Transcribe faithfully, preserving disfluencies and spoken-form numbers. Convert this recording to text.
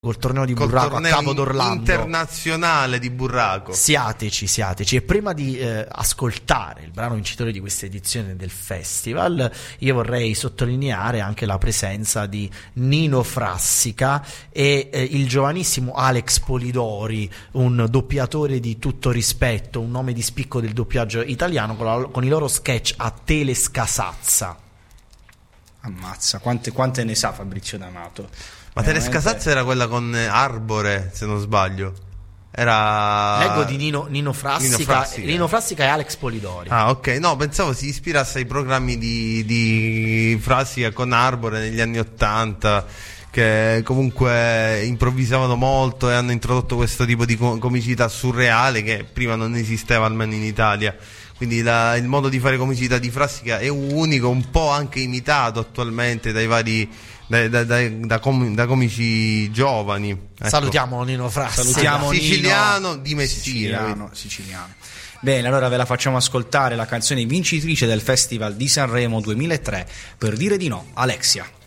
col torneo di Col burraco a torneo Capo d'Orlando internazionale di burraco. Siateci, siateci. E prima di eh, ascoltare il brano vincitore di questa edizione del festival, io vorrei sottolineare anche la presenza di Nino Frassica e eh, il giovanissimo Alex Polidori, un doppiatore di tutto rispetto, un nome di spicco del doppiaggio italiano, con, la, con i loro sketch a Telescasazza. Ammazza, quante, quante ne sa Fabrizio D'Amato. Ma Telescasazza era quella con Arbore, se non sbaglio. Era... Leggo di Nino, Nino, Frassica, Nino Frassica. Nino Frassica e Alex Polidori. Ah, ok. No, pensavo si ispirasse ai programmi di, di Frassica con Arbore negli anni Ottanta, che comunque improvvisavano molto e hanno introdotto questo tipo di comicità surreale che prima non esisteva, almeno in Italia. Quindi la, il modo di fare comicità di Frassica è unico, un po' anche imitato attualmente dai vari da, da, da, da, com, da comici giovani. Ecco. Salutiamo Nino Frassica. Salutiamo siciliano Nino, di mestiere. Siciliano, siciliano. Bene, allora ve la facciamo ascoltare la canzone vincitrice del Festival di Sanremo duemilatré, Per dire di no, Alexia.